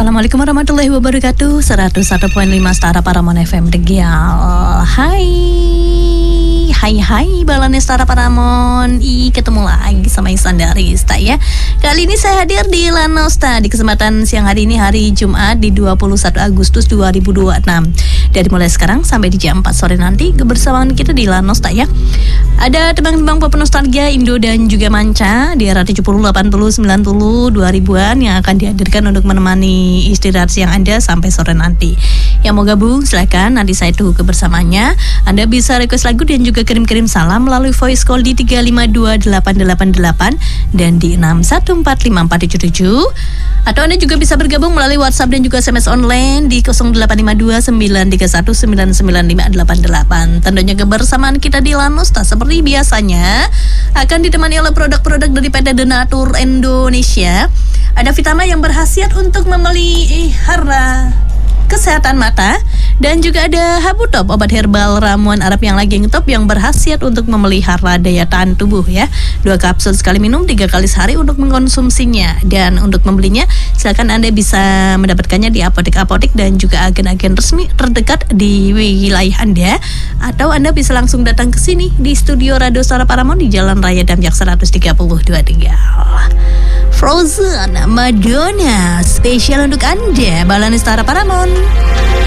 Assalamualaikum warahmatullahi wabarakatuh. 101.5 Setara Paramon FM Tegal. Hai Balane Setara Paramon. Ketemu lagi sama Ihsan dari Ista ya. Kali ini saya hadir di Lanosta di kesempatan siang hari ini, hari Jumat di 21 Agustus 2026. Dari mulai sekarang sampai di jam 4 sore nanti kebersamaan kita di Lanosta ya. Ada tembang-tembang pop nostalgia Indo dan juga manca di era 70, 80, 90, 2000-an yang akan dihadirkan untuk menemani istirahat siang Anda sampai sore nanti. Yang mau gabung silakan, nanti saya tunggu kebersamaannya. Anda bisa request lagu dan juga kirim-kirim salam melalui voice call di 3528888 dan di 6145477. Atau Anda juga bisa bergabung melalui WhatsApp dan juga SMS online di 085293199588. Tentunya kebersamaan kita di Lanosta seperti biasanya akan ditemani oleh produk-produk dari PT Denatur Indonesia. Ada Vitama yang berkhasiat untuk memelihara kesehatan mata, dan juga ada Habutop, obat herbal ramuan Arab yang lagi ngetop yang berkhasiat untuk memelihara daya tahan tubuh ya. 2 kapsul sekali minum 3 kali sehari untuk mengkonsumsinya. Dan untuk membelinya silakan Anda bisa mendapatkannya di apotek-apotek dan juga agen-agen resmi terdekat di wilayah Anda, atau Anda bisa langsung datang ke sini di studio Radio Setara Paramon di Jalan Raya Damjak 132 Tegal. Frozen Madonna spesial untuk Anda, Balane Setara Paramon.